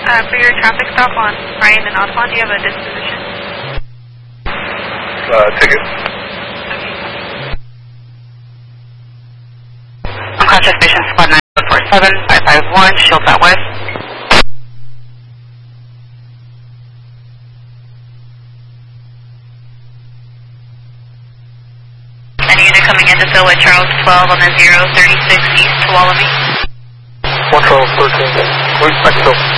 For your traffic stop on Ryan and Audubon, do you have a disposition? Ticket. Unconscious patient squad 947, 551, Shields out west. Any unit coming in to fill with Charles 12 on the 036 East to Wallaby? 112, 13. We expect to.